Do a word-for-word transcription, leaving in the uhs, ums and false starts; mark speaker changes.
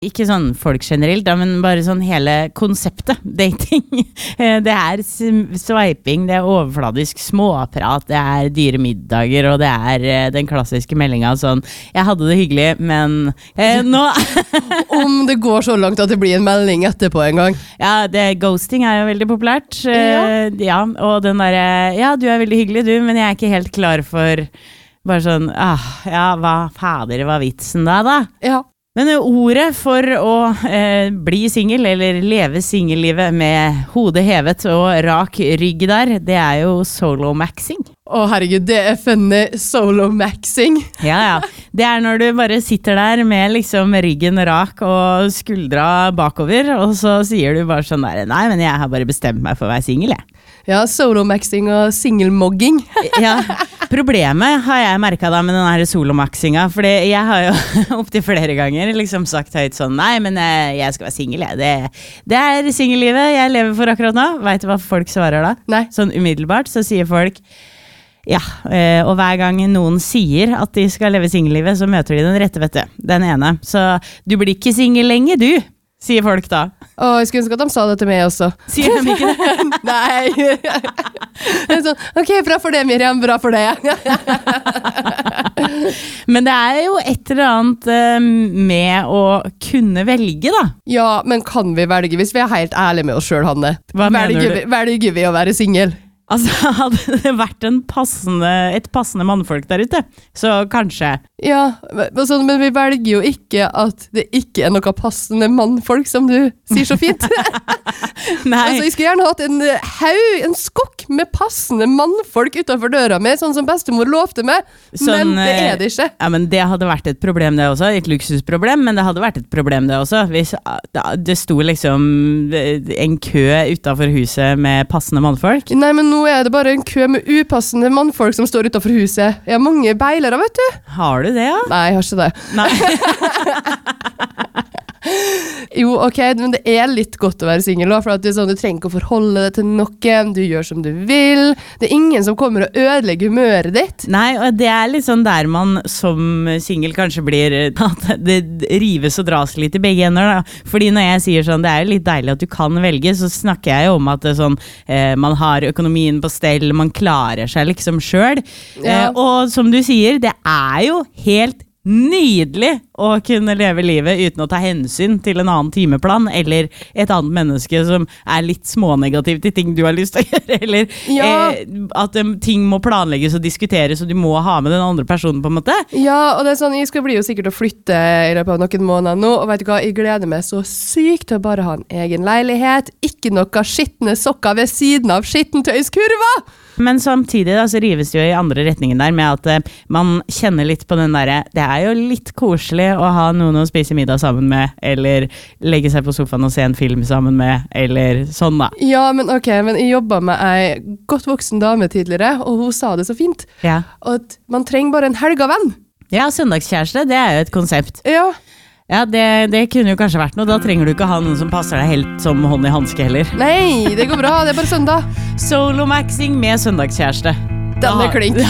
Speaker 1: Ikke sånn folk generelt, da, men bare sånn hele konseptet, dating. Det er swiping, det er overfladisk småprat, det er dyre middager, og det er den klassiske meldingen sånn, jeg hadde det hyggelig, men eh, nå...
Speaker 2: Om det går så langt at det blir en melding etterpå en gang.
Speaker 1: Ja, det, ghosting er jo veldig populært.
Speaker 2: Ja.
Speaker 1: Ja, og den der, ja, du er veldig hyggelig du, men jeg er ikke helt klar for... Bare sånn, ah, ja, hva fader var vitsen da da?
Speaker 2: Ja.
Speaker 1: Men ordet for å eh, bli single, eller leve singellivet med hodet hevet og rak rygg der, det er jo solo-maxing.
Speaker 2: Å herregud, det er funny solo-maxing.
Speaker 1: Ja, ja. Det er når du bare sitter der med liksom ryggen rak og skuldra bakover, og så sier du bare sånn der, nei, men jeg har bare bestemt meg for å være single, jeg.
Speaker 2: Ja, solo-maxing og single-mogging.
Speaker 1: Ja, problemet har jeg merket da med den her solo-maxinga, for jeg har jo opp til flere ganger liksom sagt høyt sånn, nei, men jeg skal være single, jeg. Det, det er singellivet jeg lever for akkurat nå. Vet du hva folk svarer da?
Speaker 2: Nei.
Speaker 1: Sånn umiddelbart så sier folk, ja, og hver gang noen sier at de skal leve singellivet, så møter de den rette, vet du, den ene. Så du blir ikke single lenge, du, sier folk da.
Speaker 2: Åh, jeg skulle ønske at de sa det til meg også.
Speaker 1: Sier de ikke det?
Speaker 2: Nei. Det er sånn, ok, bra for det, Miriam, bra for det.
Speaker 1: Men det er jo et eller annet uh, med å kunne velge, da.
Speaker 2: Ja, men kan vi velge, hvis vi er helt ærlige med oss selv, Hanne?
Speaker 1: Hva mener
Speaker 2: velger,
Speaker 1: du?
Speaker 2: Vi, velger vi å være single?
Speaker 1: Altså, hadde det vært en passende, et passende mannfolk der ute, så kanskje.
Speaker 2: Ja, men, sånn, men vi velger jo ikke at det ikke er noe passende mannfolk, som du sier så fint.
Speaker 1: Nei.
Speaker 2: Altså, jeg skulle gjerne hatt en haug, en skokk med passende mannfolk utenfor døra med, sånn som bestemor lovte meg, sånn, men det er det ikke.
Speaker 1: Ja, men det hadde vært et problem det også, et luksusproblem, men det hadde vært et problem det også, hvis det sto liksom en kø utenfor huset med passende mannfolk.
Speaker 2: Nei, men nå er det bare en kø med upassende mannfolk som står utenfor huset. Jeg har mange beilere, vet du.
Speaker 1: Har du det, ja?
Speaker 2: Nei, jeg har ikke det.
Speaker 1: Nei.
Speaker 2: Jo, ok, men det er litt godt å være single, for at du, sånn, du trenger ikke å forholde deg til noen, du gjør som du vil, det er ingen som kommer og ødelegger humøret ditt.
Speaker 1: Nei, og det er litt sånn der man som single kanskje blir, at det rives og dras litt i begge ender da. Fordi når jeg sier sånn, det er jo litt deilig at du kan velge, så snakker jeg jo om at det er sånn, eh, man har økonomien på stell, man klarer seg liksom selv.
Speaker 2: Ja.
Speaker 1: Eh, og som du sier, det er jo helt nydelig å kunne leve livet uten å ta hensyn til en annen timeplan eller et annet menneske som er litt smånegativ til ting du har lyst til å gjøre, eller
Speaker 2: Ja.
Speaker 1: eh, at um, ting må planlegges og diskuteres og du må ha med den andre personen på en måte.
Speaker 2: Ja, og det er sånn, jeg skal bli jo sikkert å flytte i løpet av noen måneder nå, og vet du hva, jeg gleder meg så sykt til å bare ha en egen leilighet, ikke noe skittende sokker ved siden av skittentøyskurva!
Speaker 1: Men samtidig da, så rives det jo i andre retningen der med at eh, man kjenner litt på den der, det er jo litt koselig å ha noen å spise middag sammen med, eller legge seg på sofaen og se en film sammen med, eller sånn da.
Speaker 2: Ja, men ok, men jeg jobbet med ei godt voksen dame tidligere, og hun sa det så fint,
Speaker 1: Ja,
Speaker 2: at man trenger bare en helgavenn.
Speaker 1: ja søndagskjæreste, det er jo et konsept.
Speaker 2: Ja,
Speaker 1: Ja, det, det kunne jo kanskje vært noe, da trenger du ikke ha noen som passer deg helt som hånd i handske heller.
Speaker 2: nei, det går bra, det er bare søndag.
Speaker 1: Solo-maxing med søndagskjæreste.
Speaker 2: Den er klink.